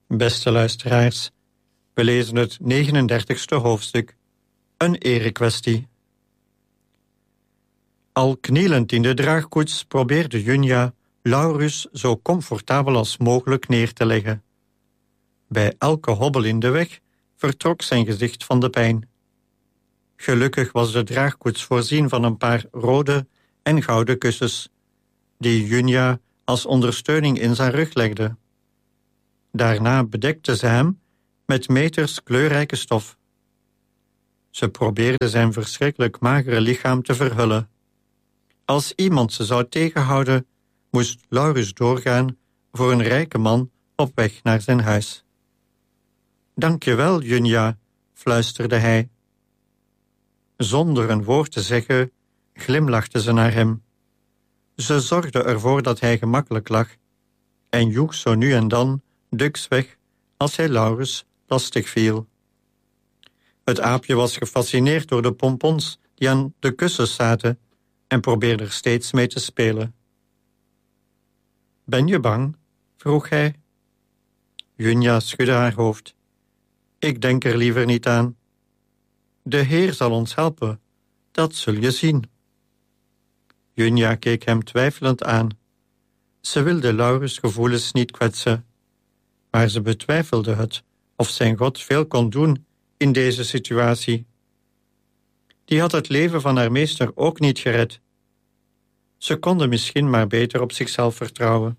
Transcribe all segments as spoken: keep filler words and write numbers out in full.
Beste luisteraars, we lezen het negenendertigste hoofdstuk, een erekwestie. Al knielend in de draagkoets probeerde Junja Laurus zo comfortabel als mogelijk neer te leggen. Bij elke hobbel in de weg vertrok zijn gezicht van de pijn. Gelukkig was de draagkoets voorzien van een paar rode en gouden kussens, die Junja als ondersteuning in zijn rug legde. Daarna bedekte ze hem met meters kleurrijke stof. Ze probeerde zijn verschrikkelijk magere lichaam te verhullen. Als iemand ze zou tegenhouden, moest Laurus doorgaan voor een rijke man op weg naar zijn huis. "Dank je wel, Junja," fluisterde hij. Zonder een woord te zeggen, glimlachte ze naar hem. Ze zorgde ervoor dat hij gemakkelijk lag en joeg zo nu en dan duks weg als hij Laurus lastig viel. Het aapje was gefascineerd door de pompons die aan de kussens zaten en probeerde er steeds mee te spelen. "Ben je bang?" vroeg hij. Junja schudde haar hoofd. "Ik denk er liever niet aan. De Heer zal ons helpen, dat zul je zien." Junja keek hem twijfelend aan. Ze wilde Laurus' gevoelens niet kwetsen, maar ze betwijfelde het of zijn God veel kon doen in deze situatie. Die had het leven van haar meester ook niet gered. Ze konden misschien maar beter op zichzelf vertrouwen.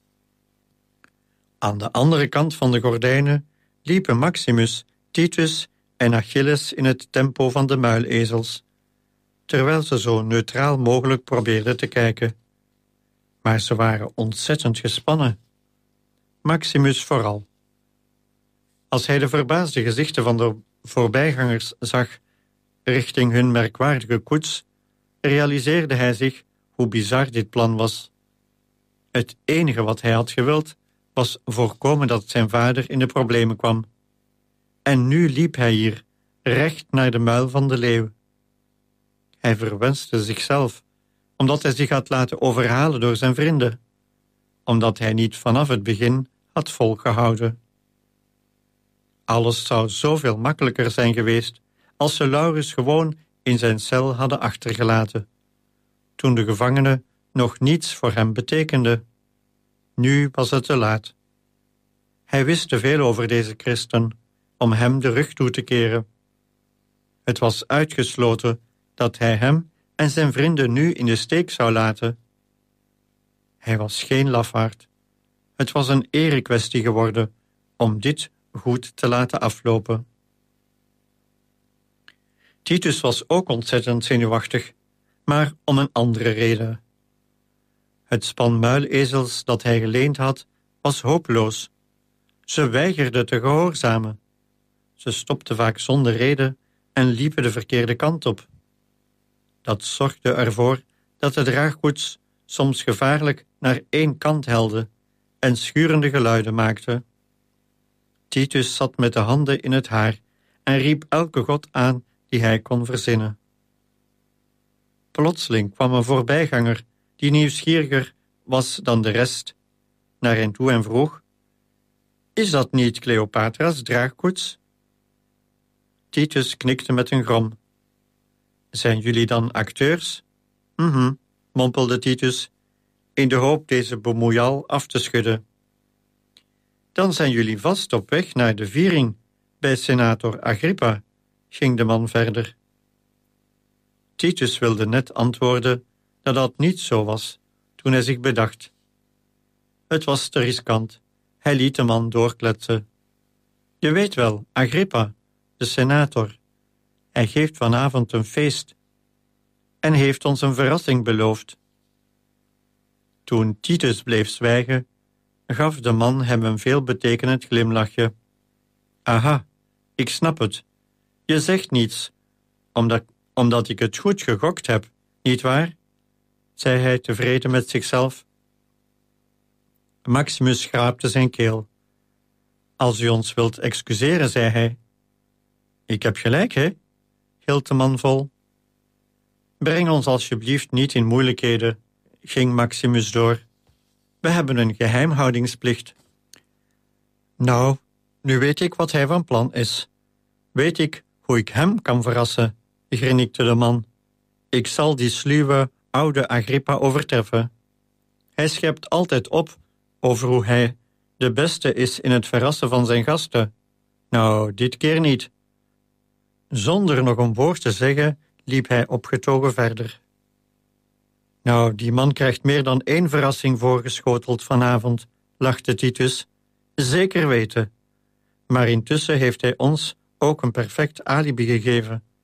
Aan de andere kant van de gordijnen liepen Maximus, Titus en Achilles in het tempo van de muilezels, terwijl ze zo neutraal mogelijk probeerden te kijken. Maar ze waren ontzettend gespannen. Maximus vooral. Als hij de verbaasde gezichten van de voorbijgangers zag richting hun merkwaardige koets, realiseerde hij zich hoe bizar dit plan was. Het enige wat hij had gewild was voorkomen dat zijn vader in de problemen kwam. En nu liep hij hier, recht naar de muil van de leeuw. Hij verwenste zichzelf, omdat hij zich had laten overhalen door zijn vrienden, omdat hij niet vanaf het begin had volgehouden. Alles zou zoveel makkelijker zijn geweest als ze Laurus gewoon in zijn cel hadden achtergelaten, toen de gevangene nog niets voor hem betekende. Nu was het te laat. Hij wist te veel over deze christen om hem de rug toe te keren. Het was uitgesloten dat hij hem en zijn vrienden nu in de steek zou laten. Hij was geen lafaard. Het was een erekwestie geworden om dit goed te laten aflopen. Titus was ook ontzettend zenuwachtig, maar om een andere reden. Het span muilezels dat hij geleend had, was hopeloos. Ze weigerden te gehoorzamen. Ze stopten vaak zonder reden en liepen de verkeerde kant op. Dat zorgde ervoor dat de draagkoets soms gevaarlijk naar één kant helde en schurende geluiden maakte. Titus zat met de handen in het haar en riep elke god aan die hij kon verzinnen. Plotseling kwam een voorbijganger die nieuwsgieriger was dan de rest naar hen toe en vroeg: "Is dat niet Cleopatra's draagkoets?" Titus knikte met een grom. "Zijn jullie dan acteurs?" Mhm, mompelde Titus, in de hoop deze bemoeial af te schudden. "Dan zijn jullie vast op weg naar de viering bij senator Agrippa," ging de man verder. Titus wilde net antwoorden dat dat niet zo was, toen hij zich bedacht. Het was te riskant. Hij liet de man doorkletsen. "Je weet wel, Agrippa, de senator. Hij geeft vanavond een feest en heeft ons een verrassing beloofd." Toen Titus bleef zwijgen, gaf de man hem een veelbetekenend glimlachje. "Aha, ik snap het. Je zegt niets, omdat, omdat ik het goed gegokt heb, nietwaar?" zei hij tevreden met zichzelf. Maximus schraapte zijn keel. "Als u ons wilt excuseren," zei hij. "Ik heb gelijk, hè?" hield de man vol. "Breng ons alsjeblieft niet in moeilijkheden," ging Maximus door. "We hebben een geheimhoudingsplicht." Nou, nu weet ik wat hij van plan is. Weet ik hoe ik hem kan verrassen, grinnikte de man. Ik zal die sluwe, oude Agrippa overtreffen. Hij schept altijd op over hoe hij de beste is in het verrassen van zijn gasten. Nou, dit keer niet. Zonder nog een woord te zeggen, liep hij opgetogen verder. Nou, die man krijgt meer dan één verrassing voorgeschoteld vanavond, lachte Titus. Zeker weten. Maar intussen heeft hij ons ook een perfect alibi gegeven.